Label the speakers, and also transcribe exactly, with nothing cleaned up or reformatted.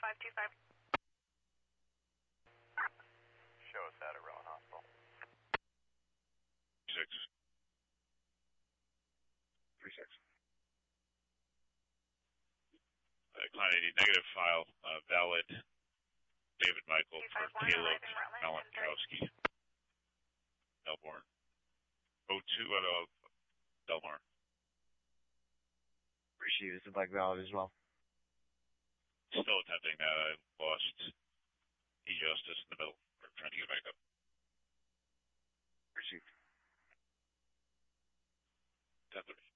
Speaker 1: five two five.
Speaker 2: Show us out at Rowan Hospital.
Speaker 3: Six. Three six. Uh, client I D negative file, uh, valid. David Michael for Caleb Malinkowski. Delborn. O two out of Delborn.
Speaker 4: Appreciate it. It's a bike valid as well.
Speaker 3: Still attempting that. I lost E-Justice in the middle. We're trying to get back up.
Speaker 4: Received.
Speaker 3: ten thirty.